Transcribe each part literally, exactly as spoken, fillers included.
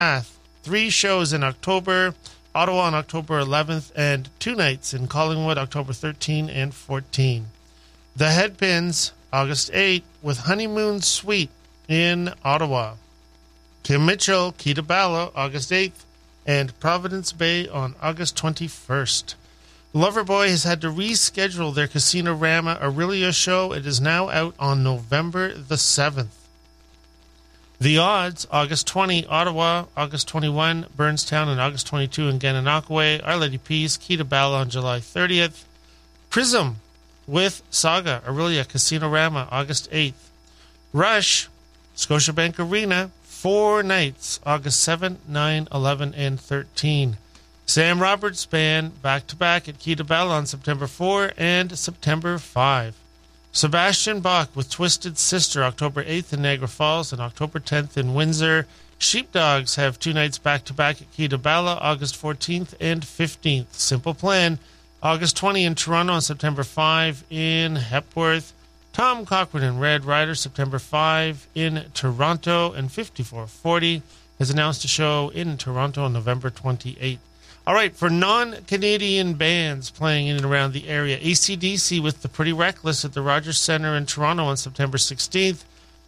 Path. Three shows in October. Ottawa on October eleventh, and two nights in Collingwood, October thirteenth and fourteenth. The Headpins, August eighth, with Honeymoon Suite in Ottawa. Kim Mitchell, Key to Bala, August eighth, and Providence Bay on August twenty-first. Loverboy has had to reschedule their Casino-Rama Aurelia show. It is now out on November the seventh. The Odds, August twentieth, Ottawa, August twenty-first, Burnstown, and August twenty-second in Gananoque. Our Lady Peace, Key to Bala on July thirtieth. Prism with Saga, Aurelia, Casino-Rama, August eighth. Rush, Scotiabank Arena, four nights, August seventh, ninth, eleventh, and thirteenth. Sam Roberts Band, back-to-back at Key to Bala on September fourth and September fifth. Sebastian Bach with Twisted Sister, October eighth in Niagara Falls and October tenth in Windsor. Sheepdogs have two nights back-to-back at Key to Bala, August fourteenth and fifteenth. Simple Plan, August twentieth in Toronto and September fifth in Hepworth. Tom Cochrane and Red Rider, September fifth in Toronto, and fifty-four forty has announced a show in Toronto on November twenty-eighth. All right, for non-Canadian bands playing in and around the area, A C D C with The Pretty Reckless at the Rogers Centre in Toronto on September sixteenth.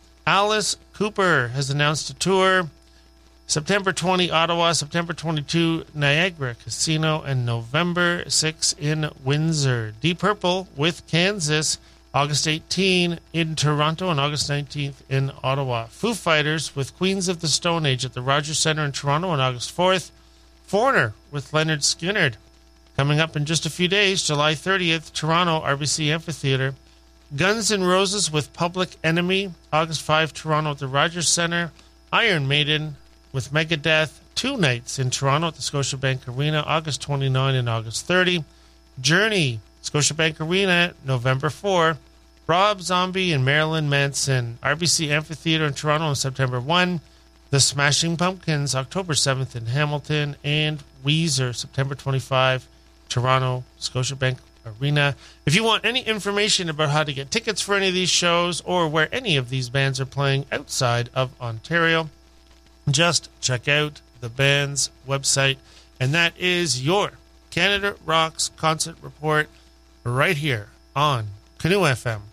Alice Cooper has announced a tour. September twentieth, Ottawa. September twenty-second, Niagara Casino. And November sixth in Windsor. Deep Purple with Kansas, August eighteenth in Toronto and August nineteenth in Ottawa. Foo Fighters with Queens of the Stone Age at the Rogers Centre in Toronto on August fourth. Foreigner with Leonard Skinner. Coming up in just a few days, July thirtieth, Toronto, R B C Amphitheatre. Guns N' Roses with Public Enemy, August fifth, Toronto at the Rogers Centre. Iron Maiden with Megadeth, two nights in Toronto at the Scotiabank Arena, August twenty-ninth and August thirtieth. Journey, Scotiabank Arena, November fourth. Rob Zombie and Marilyn Manson, R B C Amphitheatre in Toronto on September first. The Smashing Pumpkins, October seventh in Hamilton. And Weezer, September twenty-fifth, Toronto, Scotiabank Arena. If you want any information about how to get tickets for any of these shows or where any of these bands are playing outside of Ontario, just check out the band's website. And that is your Canada Rocks Concert Report right here on Canoe F M.